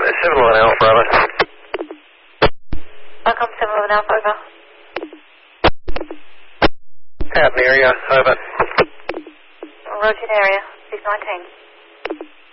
711 Alpha, over. Welcome, 711 Alpha, over. Out in the area, over. Roger, area, 619.